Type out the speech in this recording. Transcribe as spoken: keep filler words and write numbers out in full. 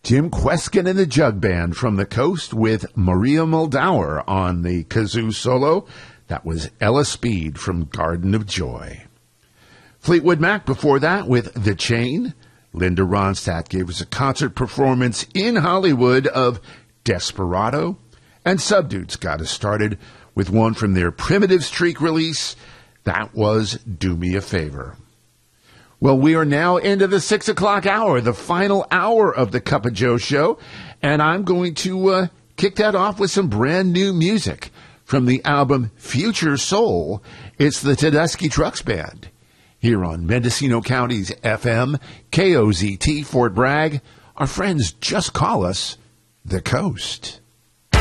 Jim Kweskin and the Jug Band from the Coast with Maria Muldaur on the kazoo solo. That was Ella Speed from Garden of Joy. Fleetwood Mac before that with The Chain. Linda Ronstadt gave us a concert performance in Hollywood of Desperado. And Subdudes got us started with one from their Primitive Streak release. That was Do Me a Favor. Well, we are now into the six o'clock hour, the final hour of the Cup of Joe show, and I'm going to uh, kick that off with some brand new music from the album Future Soul. It's the Tedeschi Trucks Band here on Mendocino County's F M, K O Z T, Fort Bragg. Our friends just call us The Coast.